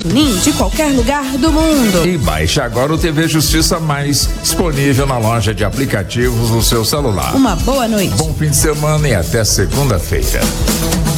TuneIn de qualquer lugar do mundo. E baixe agora o TV Justiça Mais, disponível na loja de aplicativos do seu celular. Uma boa noite. Bom fim de semana e até segunda-feira.